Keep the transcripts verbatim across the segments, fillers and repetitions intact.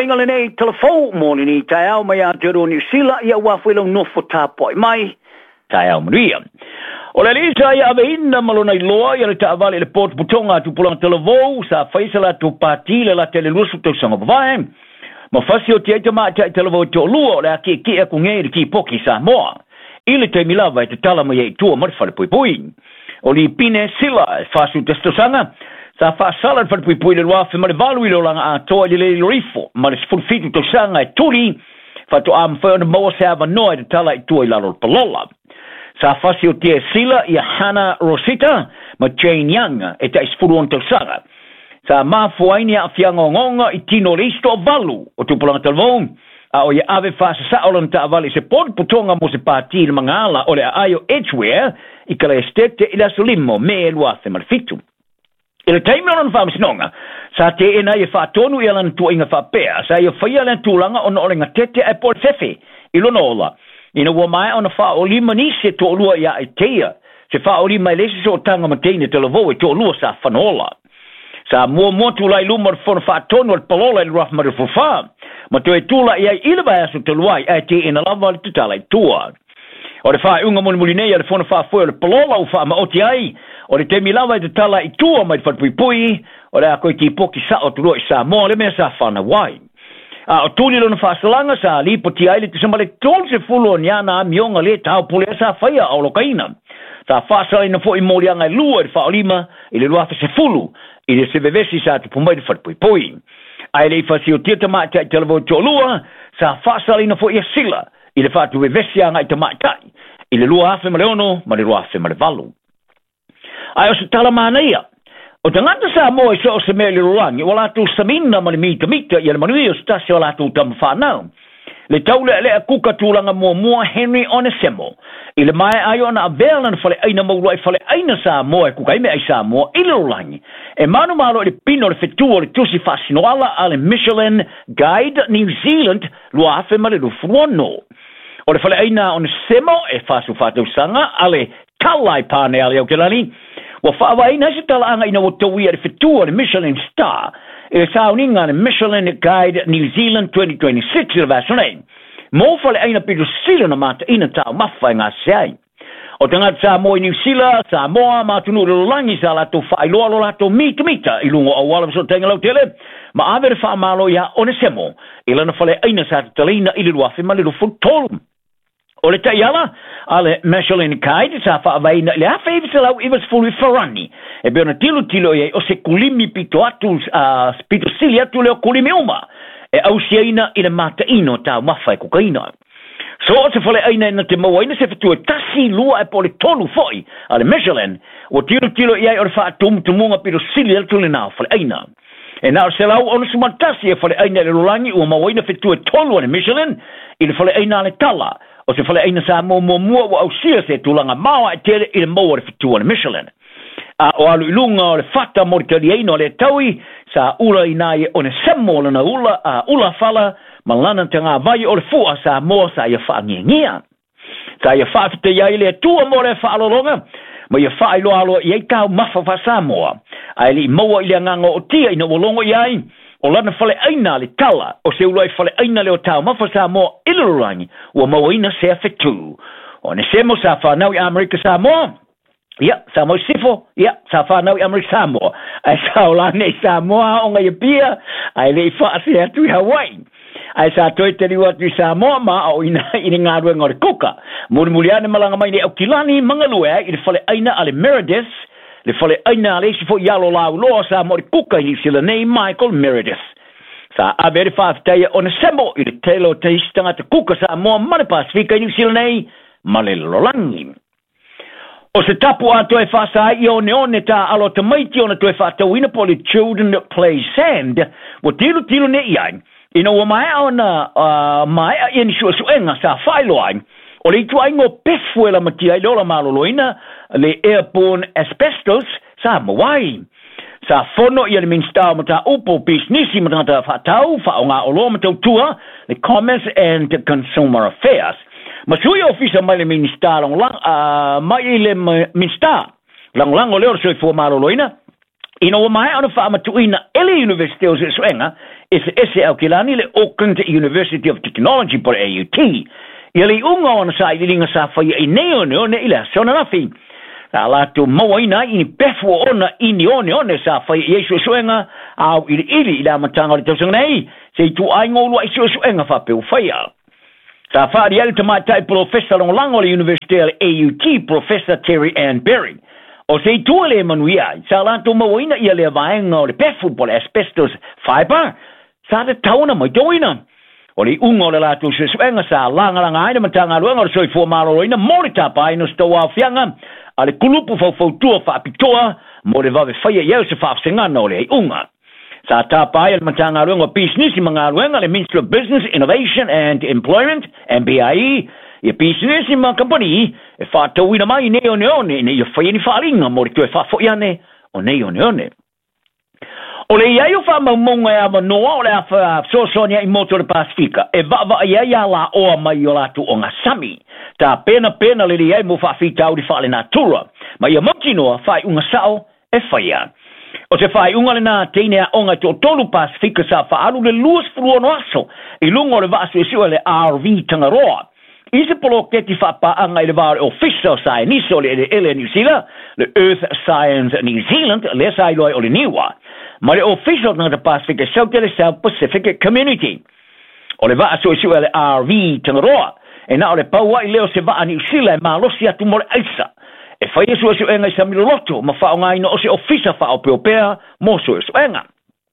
inga le nei telefon mo ni tai au mai a te roni sila ia wafwelo nofo tapoi mai tai au maria. O le lisa ia ave ina malona i loa ia le taavale le pot putonga tu pulang televo sa faisala tu pati le la tele lusu tu sanga vae. Ma fasi o te aita maa te televo te o lua o le aki ki e kungeri ki poki sa moa. Ile te milava e te tala mai e tua marifale pui pui. O li pine sila e fasu testo sanga. Sa fa sala fa pui pui le wafe ma le valu i lo langa a toa le le rifo ma le sfulfitu to sanga e turi fa to am fa na mo se ava no e tala i tua i lalo palola. Sa fa si o te sila i Hana Rosita ma Jane Young e ta isfuru on to sanga. Sa ma fuaini a fianga ngonga i tino listo valu o tu pulanga talvon a o ia ave fa sa olan ta avali se pod putonga mo se pati le mangala o le ayo Edgeware i kala estete i la solimo me el wafe mal fitu. Ele taimi ona fa msinonga sa te ena ye fa tonu ia lan tu inga fa pea sa ye fa ia lan tulanga ona olenga tete e por fefe ilo nola ina wa mai ona fa olima ni se to lua ia e teia se fa olima le se so tanga matene te lovo e to lua sa fanola sa mo mo tu lai lumar fon fa tonu al palola il rahma fu fa ma to e tula ia ile ba so te lua e te ina lava te tala tua o le fa unga mon mulinea le fon fa fo le palola u fa ma oti ai o le te milawa i te tala i tua mai whatpui pui, o le a koe ki poki sa o turo i sa mo, le mea sa whana wai. A o tūni lona whasalanga sa li po ti aile te samale tol se fulu o niana a mionga le tau pule sa whaia au lokaina. Sa whasala ina fo i mori anga i lua i whaolima, i le luafe se fulu, i le se vevesi sa te pumai i whatpui pui. Ai le i whasi o tia tamai tai televo i lua, sa whasala ina fo i a sila, i le whatu vevesi anga i tamai tai, i le lua afe ma le ono, ma le lua afe ma le valu. Ai o se tala mana ia. O te ngata sa mo e so o se mea le rorangi, o la tu samina ma le mita mita, ia le manui o stasi o la tu tam whanau. Le taule le a kuka tūlanga mua mua Henry Onesemo. I le mai ai ona a vela na fale aina maurua i fale aina sa mo e kuka ime ai sa mo i le rorangi. E manu malo le pino le fetua le tusi fasinoala a le Michelin Guide New Zealand lua afe ma le rufuono. O le fale aina Onesemo e fasu fatau sanga a le kalai pane ale au kelani. Wa whaawa ina se tala anga ina o tawia le fetua le Michelin Star. E sauninga le Michelin Guide New Zealand twenty twenty-six le vasonei. Mo fale aina pidu sila na mata ina tau mawhai ngā seai. O tangata sa mo i New Zealand, sa moa matunu le langi sa lato whailoa lo lato mita mita i lungo au wala so tenga lau tele. Ma avere whaamalo ia Onesemo. Ila na fale aina sa talina i le luafe ma le rufu tolu. O le taiala, a le Michelin Guide, sa whaawaina, le hawha iwi lau iwas fulu i wharani. E beona tilo tilo e o se kulimi pito atu, uh, pito sili atu leo kulimi uma. E au siaina i le mata ino tau mawhai kukaina. So o se whale aina ina te maua ina se whatua tasi lua e pole tolu foi, a le Michelin, o tilo tilo i ai o le wha tum tumunga pito sili atu le nao whale aina. E nao se lau ono sumatasi e whale aina le rolangi ua maua ina whatua tolu a le Michelin, i le whale aina le tala. O se whale aina sa mo mo mua wa au sia se tulanga maua e tere i le maua le fitua le Michelin. A o alu ilunga o le fata mo le tari eino le taui sa ula inaye o ne semo le na ula a ula fala ma lana te ngā vai o le fua sa moa sa ia wha ngia. Sa ia wha fite iai le tua mo le wha alolonga ma ia wha ilo alo i ei tau mafa wha sa moa. A ili maua ili angango o tia ina wolongo iai. O lana whale aina le tala, o se ulai whale aina leo tau mawha sa moa ilirurangi, ua maua ina se awhetu. O ne se mo sa whanau i Amerika sa moa, ia, sa mo sifo, ia, sa whanau i Amerika sa moa. Ai sa o lana i sa moa o ngai pia, ai le i whaase atu i Hawaii. Ai sa toi te riwa atu i sa moa ma o ina ina ngā rua ngore kuka. Muri muri ane malanga mai ne au kilani mangalue i le whale aina ale Meredith, le fale aina le si fo yalo lau loa sa mori kuka hi sila nei Michael Meredith. Sa a veri whaafitai o Onesemo i le telo te histanga te kuka sa moa mane Pasifika i sila nei male lolangi. O se tapu ato e whaasa i o neone ta alo te maiti o na to e whaata wina po le Children That Play Sand wo tilu tilu ne iai. Ina wa mai o na uh, mai a iani sua suenga sa whailo ai. O le itu aingo pefuela matia i lola maloloina le airborne asbestos sa mawai. Sa fono i le minstau mata upo business i mata whatau wha o ngā olo mata tua le Commerce and Consumer Affairs. Masui ofisa mai le minstau lang lang uh, mai le minstau lang lang o leo soi fua maloloina. Ina o mai ana wha matuina ele universite o se suenga ese ese au kilani le Auckland University of Technology por A U T. Ili unga ona sa ilinga sa fai i neo neo ne ila sona nafi. La la tu moina ini pefu ona ini one one sa fai Yesu suenga au ili ili ila matanga le tosang nei. Se tu ai ngolu ai Yesu suenga fa pe fai. Sa fa di el tamata professor long lango le University A U T Professor Terry Ann Berry. O se tu le manuia sa la tu moina ia le vaenga le pefu por asbestos fiber. Sa de tauna mo doina. O le ungo le latu se suenga sa langa langa aina matanga luenga soi fo maro ina morita pa ino stoa fianga ale kulupu fo fo tua fa pitoa mo le vave faia yeu se fa senga no le unga sa tapa ia matanga luenga business manga luenga le Ministry of Business Innovation and Employment M B I E e business ma company e fa to ina mai neo neone ne ia faia ni fa linga mo le tu fa fo iane o neo neone. O le ia fa mamonga ya manoa o le afa so sonia i moto le Pasifika e va va ia ia la o mai o la tu o ngasami ta pena pena le ia mo fa fita o di fa le natura ma ia mokino fa unga sao e faia o se fa unga le na tene o nga to tolu Pasifika sa fa alu le luz fluo no aso i lungo le va so le R V Tangaroa i se polo ke ti fa pa anga le va official sai ni so le ele New Zealand le Earth Science New Zealand le sai lo o le niwa. Maar de official naar de Pacific South de South Pacific Community. O le va so so le R V Tangaroa. E na o le paua i leo se va ani sila ma losia tu mole aisa. E fai so so enga sa miloto ma fa nga ino o se official fa o peopea mo so so enga.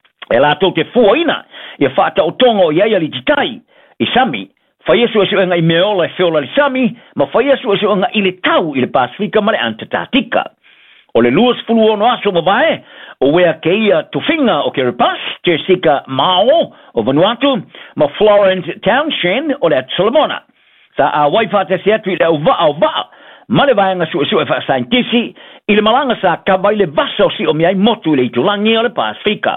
E la to te fuina. E fa ta o tongo ia ia li titai. I sami fai so so enga i meola e feola li sami ma fai so so enga i le tau i le Pacifica ma le Antarctica. O le luas fulu no aso ma vai o wea keia tufinga o ke repas te sika Mao o Vanuatu ma Florent Townshend o le Solomona sa a waifa te seatu i le au va au va ma le vai nga su su e fa scientifici i le malanga sa ka vai le vaso si o miai motu le tulangi o le Pasifika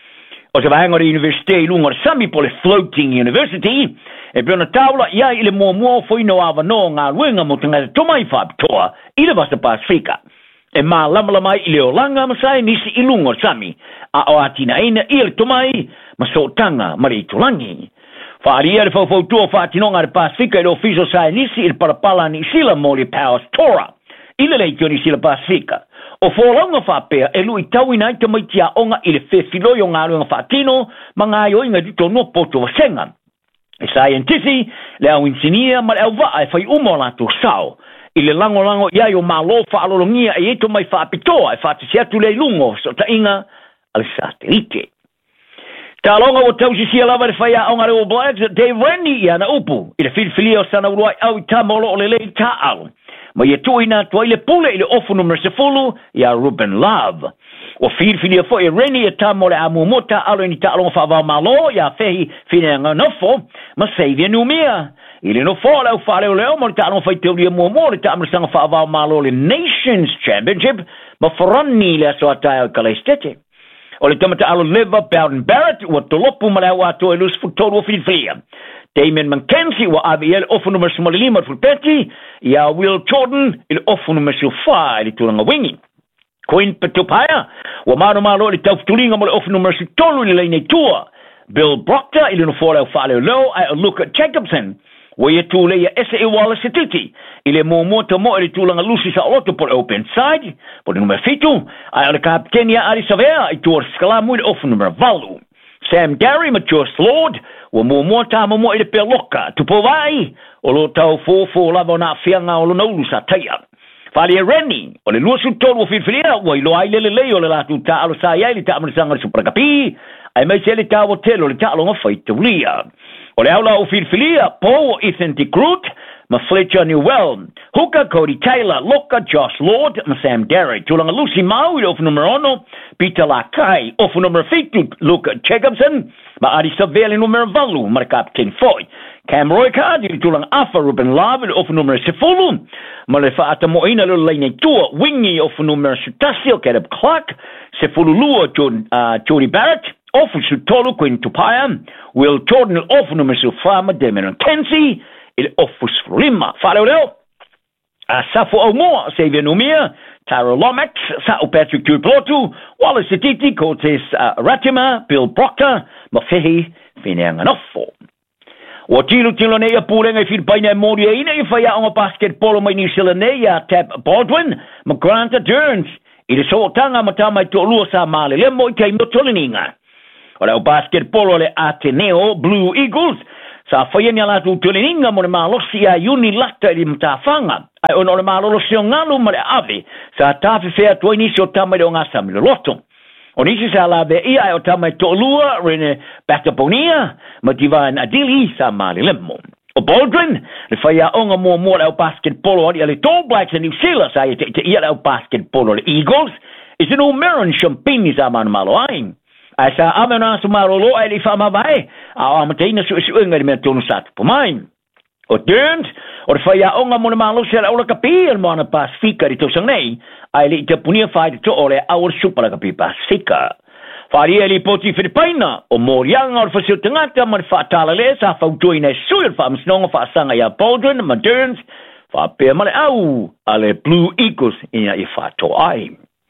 o se vai nga le universite i lungo le sami po le floating university e pena taula ia i le mua mua foi no ava no ngā ruenga mo tanga tomai fa toa i le vasa Pasifika. E ma lama lama i leo langa masai nisi ilungo sami a o atina ina i le tomai ma so tanga ma le tulangi. Whaaria le fau fau tua whaatinonga le Pasifika i le ofiso sai nisi i le parapala ni sila mo le Powers Tora i le leitio ni sila Pasifika. O whoranga whapea e lui tauina i tamaitia onga i le whewhiloi o ngā runga whaatino ma ngā ioinga dito no poto wa senga. E scientifi le au insinia ma le au waa e whai umo lato sao. I le lango lango ia yo malo fa alolongia e eto mai fa apitoa e fa te sia tu le lungo so ta inga al satellite. Ta longa o tausi sia lava le faya o ngare o Blacks Dave Rennie ia na upu i le filfilio sana uruai au i ta molo o le le ta au. Ma ia tuina tua i le pule i le ofu numero sefulu ia Ruben Love. O filfilia fo e Rennie e ta mole a mumota alo ni ta alonga fa va malo ia fehi fine nganofo ma Xavier Numia. Ile no fola o fale o leo mo ta no fai teoria mo mo ta amr sanga fa va malo le Nations Championship ma forani le so ata kalestete o le tamata alo leva Bowden Barrett o tolopu mala wa to elus fu todo filfia Damon McKenzie wa A B L ofu numero lima fu peti ya Will Jordan il ofu numero cinque il tulanga wingi Queen Petupaya wa mano malo le taftulinga mo ofu numero tolu le lane tour Bill Proctor il no fola o fale o leo I look at Jacobson wa ye tule ya S A Wallace City ile mo moto mo ile tulanga lusi sa auto por open side por numero fitu ai le kaptenia Arisavea i tor skalamu of numero valu Sam Gary mature Lord wa mo mota mo mo ile peloka tu povai o lo tau fo fo la bona fianga o lo no sa taya fali Rennie o le lusu tolu filfilia wa ilo ai le le o le la tu ta alo sa ia ile ta amsanga super kapi ai mai se le ta hotel o le ta lo ngafai tulia o le aula o filfilia po Ethan DeGroot ma Fletcher Newell Hooker Cody Taylor Loka Josh Lord ma Sam Derrick tulanga Lucy Mau of numero uno Peter Lakai of numero fitu Luke Jacobson ma Adi Saveli numero valu ma Captain Foy Cam Roy Cardi tulanga Afa Ruben Love of numero sefulu ma le faata mo ina lo lane tua wingi of numero Sutasio Caleb Clark sefulu lua John uh, Jody Barrett Ofu Sutolo Queen Tupaya Will Jordan ofu numero Fama Damon Kenzie il ofu Lima fare leo A safo au moa, Xavier Numia, Tara Lomax, Sao Patrick Tuipulotu, Wallace Titi, Cortes uh, Ratima, Bill Proctor, Mafehi, Fineanganofo. O tilo tilo nei a pūrenga I whirpaina mōria ina I whaia o basketball mai New Zealand nei a Tab Baldwin, McGranta Durns, I le sootanga matamai to lua sa male le mo I kei motolininga. O leo basketball o le Ateneo Blue Eagles, sa whaia ni ala tu tolininga mo le malosi a Unilata I mtawhanga. Ai ono le malolosi o ngalu ma le ave, sa tafi fea tua inisi o tamai o ngasa mi le loto. O nisi sa la ve ia o tamai to lua rene Bakaponia, ma divan adili sa mali lemo. O Baldwin, le whaia onga mua mua leo basketball o le All Blacks in New Zealand sa ia te te ia leo basketball o le Eagles, is an Omeron champini sa manu malo aing. Ai sa amena su marolo ai li whama vai, a amateina su isu inga di mea tonu satu pumain. O Durns, o le whaia onga muna malo se la ula kapi al moana Pasifika di tosang nei, ai li te punia whai te to o le awar supala kapi Pasifika. Whari e li poti Filipaina, o morianga o le whasio tangata ma le whaatala le sa whautui nei sui le whaamsinonga whaasanga ia Baldwin ma Durns, whaapea ma le au, a le Blue Eagles ina I whaato ai.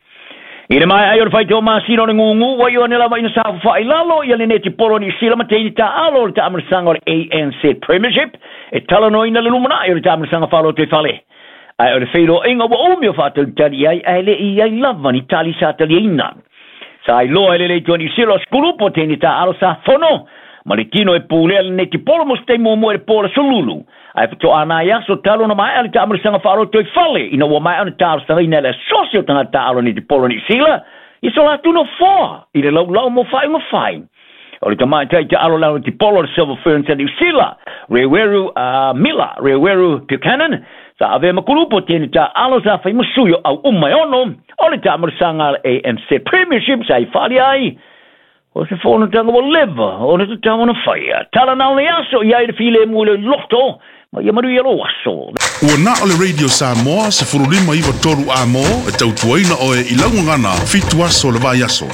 Ina mai ai o le whai teo maasino le ngungu, wai o nila waina sa whai lalo, ia le neti polo ni sila ma teini ta alo le ta amarisanga o le A N Z Premiership, e talano ina le lumana ai o le ta amarisanga whalo te whale. Ai o le whairo inga wa omio whātou tari ai, ai le I ai lava ni tali sa tali ina. Sa ai loa ele le toni sila skulupo teini ta alo sa whono, ma le tino e pūlea le neti polo mo stei mua mua e pōla solulu. Ai pato ana ia so talo na mai ale ta amarisanga whalo te whale, ina wa mai ane ta amarisanga ina le sosio tanga ta alo neti polo ni sila, I so la tuno foa, I le lau lau mo whai mo whai. O le tamai tai te alo lau ti polo le Silver Ferns a New Zealand, Reweru uh, Miller, Reweru Buchanan, sa ave makulupo tēne ta alo sa whai masuyo au umai ono, o le ta amarisanga A N Z Premiership sa I whali ai, o se whono tanga wa leva, o le ta wana whaia, tala nao le aso, I ai le file mu le loto, ma ia maru ia lo aso. Ua na o le Radio Samoa se furulima iwa toru a mo e tautuaina o e ilaungangana fitu aso le vai aso.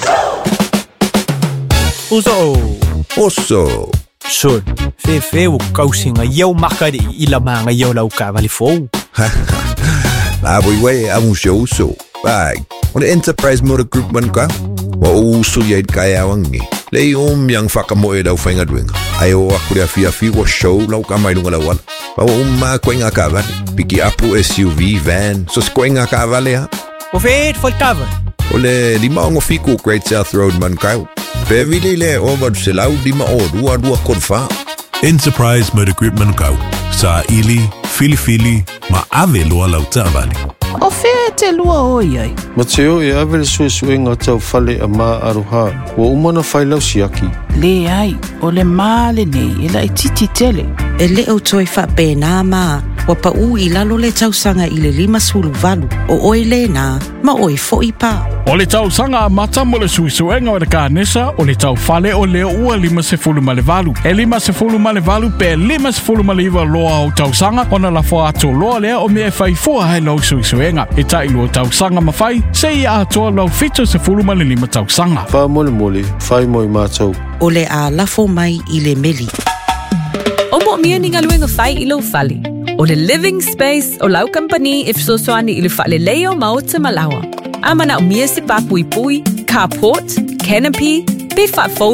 Uso. Oso. Son, fe fe o kausinga iau makari ila manga iau lau ka vali fou. La boi wei a musio uso. Bai, o le Enterprise Motor Group man ka. Wa uso ia kai awangi. Le um yang whakamoe dau whainga duenga. Ai o akure a fia fi wa show lau ka mai lunga lawan. Pa wa umma koinga ka vale. Piki apu S U V, van. So koinga ka vale ha. O fe fol kava. O le lima ongo fiku Great South Road man kau. Pe vile le o wad se lau lima o dua dua kodfa. Enterprise Motor Group man kau. Sa ili, fili fili, ma ave loa lau tavali. O fe te lua o iai. Ma te o e ave le sue sue ngā tau whale a mā aroha. Wa umana whailau siaki. Le ai, o le mā le nei, e la i titi tele. E le au toi wha pēnā mā, wa pa u I lalo le tausanga I le lima sulu valu, o oi le nā, ma oi fo I pā. O le tau sanga mata mo le suisuenga o le kānesa, o le tau fale o leo ua lima se fulu ma le valu. E lima se fulu ma le valu, pe lima se fulu ma le iwa loa o tau sanga, ona la fo ato loa lea o me e fai fua hai lau suisuenga. E tai lua tau sanga ma fai, se I atoa lau fito se fulu ma le lima tau sanga. Wha mole mole, whai moi mātou. O le a lafo mai I le meli. O mo mia ni ngaluenga fai I lau fali. O le living space o lau company if so soani I le fale leo maota malawa. Amana o mia se papui pui, carport, canopy, be fat